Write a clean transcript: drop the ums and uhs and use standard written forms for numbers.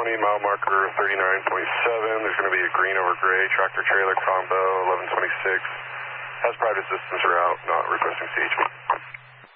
20, mile marker 39.7. There's going to be a green over gray tractor trailer combo 1126. Has private assistance route, not requesting CHP.